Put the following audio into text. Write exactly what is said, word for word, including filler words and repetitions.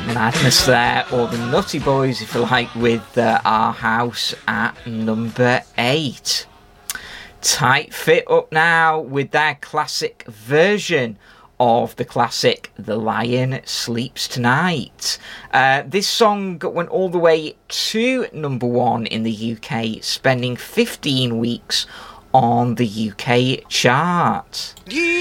Madness there, or the Nutty Boys, if you like, with uh, Our House at number eight. Tight Fit up now with their classic version of the classic The Lion Sleeps Tonight. Uh, this song went all the way to number one in the U K, spending fifteen weeks on the U K chart. Yeah.